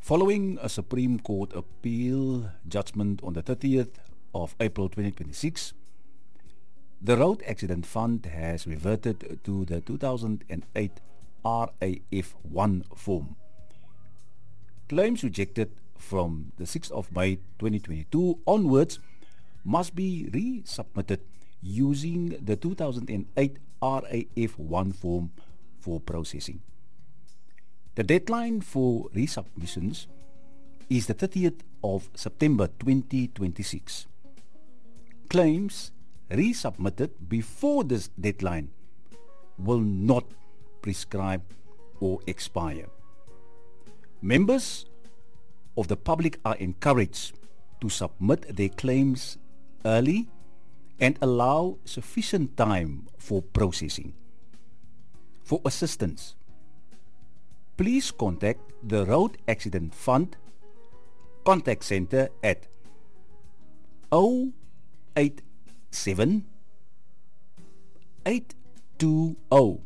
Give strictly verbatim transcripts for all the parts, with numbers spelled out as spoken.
Following a Supreme Court appeal judgment on the thirtieth of April twenty twenty-six, the Road Accident Fund has reverted to the two thousand eight R A F one form. Claims rejected from the sixth of May twenty twenty-two onwards must be resubmitted using the two thousand eight R A F one form for processing. The deadline for resubmissions is the thirtieth of September twenty twenty-six. Claims resubmitted before this deadline will not prescribe or expire. Members of the public are encouraged to submit their claims early and allow sufficient time for processing. For assistance, please contact the Road Accident Fund Contact Center at zero eight seven, eight two zero,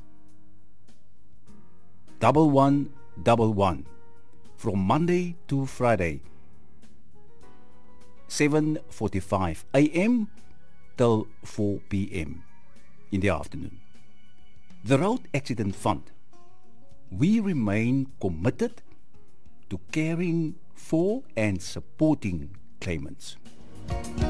one one one one from Monday to Friday, seven forty-five a m till four p m in the afternoon. The Road Accident Fund, we remain committed to caring for and supporting claimants.